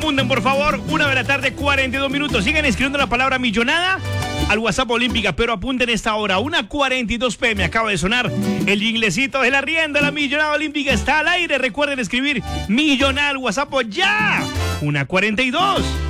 apunten, por favor. 1 de la tarde, 42 minutos. Sigan escribiendo la palabra millonada al WhatsApp Olímpica, pero apunten esta hora. 1:42 p.m. Acaba de sonar el jinglecito de la rienda. La millonada olímpica está al aire. Recuerden escribir millonada al WhatsApp ya. 1:42.